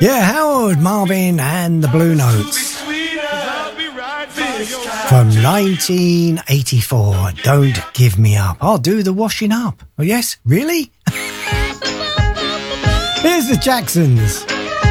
Yeah, Howard Marvin and the Blue Notes from 1984. Don't give me up. I'll do the washing up. Oh, yes? Really? Here's the Jacksons.